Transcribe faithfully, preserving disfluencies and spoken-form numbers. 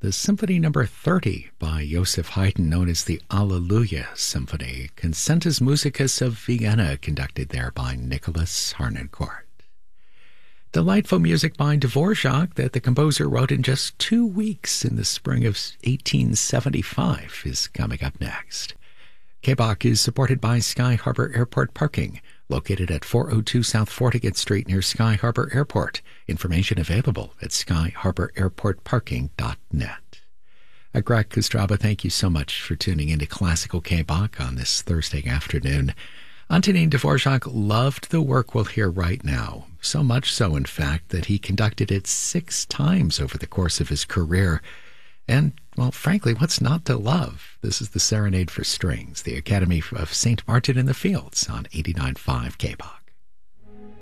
the Symphony Number thirty by Joseph Haydn, known as the Alleluia Symphony, Concentus Musicus of Vienna, conducted there by Nicholas Harnoncourt. Delightful music by Dvorak that the composer wrote in just two weeks in the spring of eighteen seventy-five is coming up next. K B O C is supported by Sky Harbor Airport Parking, located at four oh two South Fortigate Street near Sky Harbor Airport. Information available at sky harbor airport parking dot net. Uh, Greg Kostraba, thank you so much for tuning into Classical K B O C on this Thursday afternoon. Antonin Dvorak loved the work we'll hear right now, so much so, in fact, that he conducted it six times over the course of his career. And, well, frankly, what's not to love? This is the Serenade for Strings, the Academy of Saint Martin in the Fields on eighty-nine point five K B O C.